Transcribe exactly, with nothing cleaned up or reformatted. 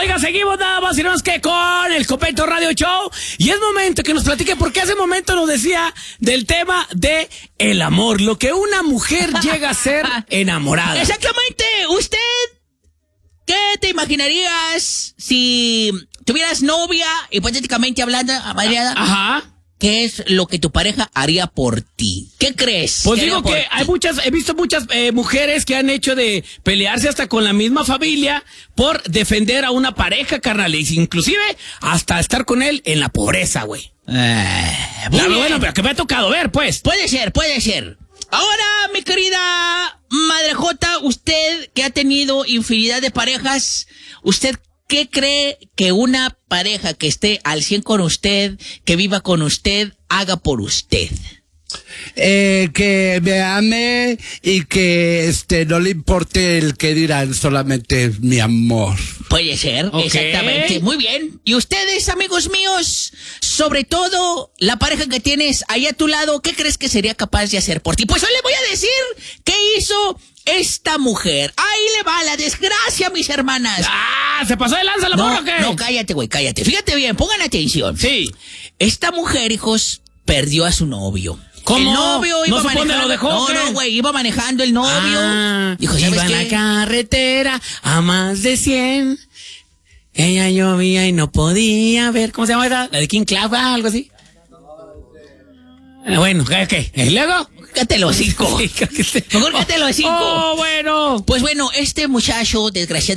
Oiga, seguimos nada más y menos que con el Copeto Radio Show. Y es momento que nos platique, porque hace momento nos decía del tema de el amor, lo que una mujer llega a ser enamorada. Exactamente. ¿Usted qué te imaginarías si tuvieras novia, hipotéticamente hablando, Mariana? Ajá. ¿Qué es lo que tu pareja haría por ti? ¿Qué crees? Pues digo que hay muchas, he visto muchas eh, mujeres que han hecho de pelearse hasta con la misma familia por defender a una pareja, carnal, inclusive hasta estar con él en la pobreza, güey. Eh, claro, bueno, pero que me ha tocado ver, pues. Puede ser, puede ser. Ahora, mi querida Madre Jota, usted que ha tenido infinidad de parejas, ¿usted qué cree que una pareja que esté al cien con usted, que viva con usted, haga por usted? Eh, que me ame y que este no le importe el que dirán, solamente mi amor. Puede ser, okay. Exactamente. Muy bien. Y ustedes, amigos míos, sobre todo la pareja que tienes ahí a tu lado, ¿qué crees que sería capaz de hacer por ti? Pues hoy les voy a decir qué hizo esta mujer. Ahí le va la desgracia, mis hermanas. ¡Ah! ¿Se pasó de lanza la no, morra o qué? No, cállate, güey, cállate. Fíjate bien, pongan atención. Sí. Esta mujer, hijos, perdió a su novio. ¿Cómo? El novio iba ¿No supone manejando. lo dejó? No, ¿qué? no, güey, iba manejando el novio. Ah, Dijo, ¿sabes iba qué? en la carretera a más de cien. Ella llovía y no podía ver. ¿Cómo se llama esa? La de King Cloud, algo así. Ah, bueno, ¿qué? ¿Qué? ¿Y luego? Cállate los hocico. Sí, creo que sí. Mejor cállate los hocico. Oh, bueno. Pues bueno, este muchacho, desgraciadamente,